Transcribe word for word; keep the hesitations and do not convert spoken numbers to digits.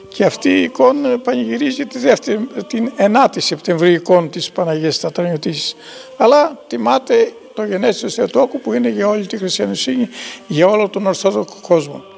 Και αυτή η εικόνα πανηγυρίζει τη δεύτερη, την ενάτη Σεπτεμβρίου εικόνα της Παναγίας Τατρανιωτής. Αλλά τιμάται το γενέθλιο της Θεοτόκου που είναι για όλη τη χριστιανοσύνη, για όλο τον Ορθόδοξο κόσμο.